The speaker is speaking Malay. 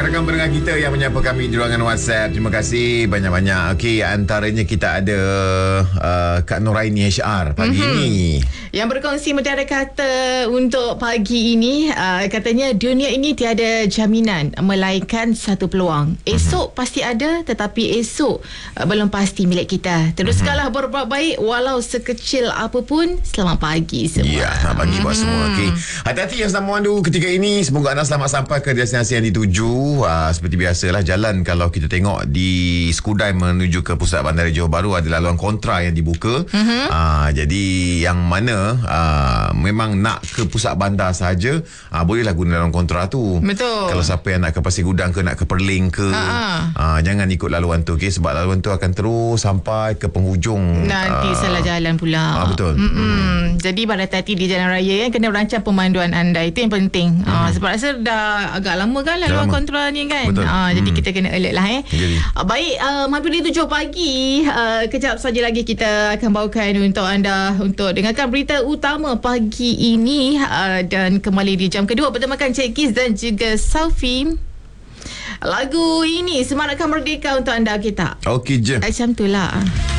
rakan pendengar kita yang menyapa kami di ruangan WhatsApp, terima kasih banyak-banyak. Okey, antaranya kita ada Kak Nuraini HR pagi ini yang berkongsi mutiara kata untuk pagi ini. Katanya dunia ini tiada jaminan melainkan satu peluang. Esok pasti ada, tetapi esok belum pasti milik kita. Teruskanlah berbuat baik walau sekecil apapun. Selamat pagi semua. Ya, selamat pagi buat semua. Okey, hati-hati yang sedang memandu ketika ini. Semoga anda selamat sampai ke destinasi yang dituju. Seperti biasalah, jalan kalau kita tengok di Skudai menuju ke pusat bandar Johor Bahru ada laluan kontra yang dibuka. Jadi yang mana memang nak ke pusat bandar saja, bolehlah guna laluan kontra tu. Betul. Kalau siapa yang nak ke Pasir Gudang ke, nak ke Perling ke, jangan ikut laluan tu, okey, sebab laluan tu akan terus sampai ke penghujung. Nanti salah jalan pula. Betul. Jadi berhati-hati di jalan raya, kan, kena rancang pemanduan anda. Itu yang penting. Sebab rasa dah agak lama kan laluan kontra ni kan. Jadi kita kena alert lah. Baik, hampir 7 pagi. Kejap saja lagi kita akan bawakan untuk anda untuk dengarkan berita utama pagi ini. Dan kembali di jam kedua bertemakan Cik Kiz dan juga Safi. Lagu ini Semarakkan Merdeka untuk anda kita. Okey je. Macam tu lah.